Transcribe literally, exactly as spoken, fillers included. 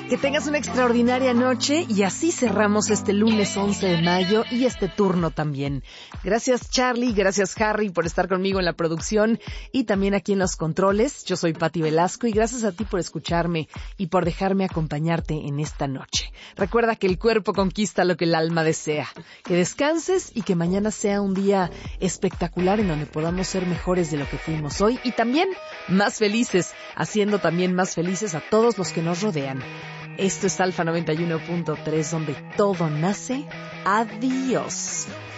Que tengas una extraordinaria noche y así cerramos este lunes once de mayo y este turno también. Gracias Charlie, gracias Harry por estar conmigo en la producción y también aquí en los controles. Yo soy Patti Velasco y gracias a ti por escucharme y por dejarme acompañarte en esta noche. Recuerda que el cuerpo conquista lo que el alma desea. Que descanses y que mañana sea un día espectacular en donde podamos ser mejores de lo que fuimos hoy y también más felices, haciendo también más felices a todos los que nos rodean. Esto es Alfa noventa y uno punto tres, donde todo nace. Adiós.